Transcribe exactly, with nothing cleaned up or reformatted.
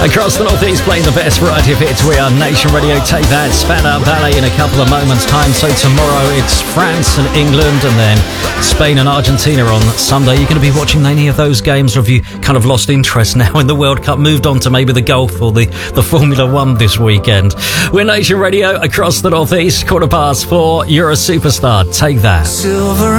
Across the Northeast, playing the best variety of hits. We are Nation Radio. Take that, Spandau Ballet in a couple of moments' time. So tomorrow it's France and England, and then Spain and Argentina on Sunday. You're going to be watching any of those games, or have you kind of lost interest now in the World Cup, moved on to maybe the golf or the, the Formula One this weekend? We're Nation Radio across the Northeast, quarter past four. You're a superstar. Take that. Silver